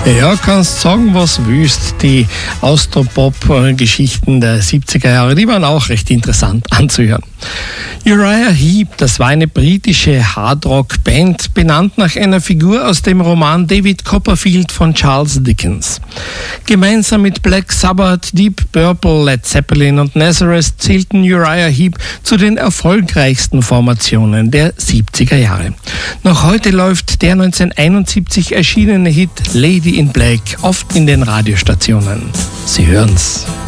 Ja, kannst sagen, was willst. Die Austropop-Geschichten der 70er Jahre, die waren auch recht interessant anzuhören. Uriah Heep, das war eine britische Hardrock-Band, benannt nach einer Figur aus dem Roman David Copperfield von Charles Dickens. Gemeinsam mit Black Sabbath, Deep Purple, Led Zeppelin und Nazareth zählten Uriah Heep zu den erfolgreichsten Formationen der 70er Jahre. Noch heute läuft der 1971 erschienene Hit Lady in Black oft in den Radiostationen. Sie hören's.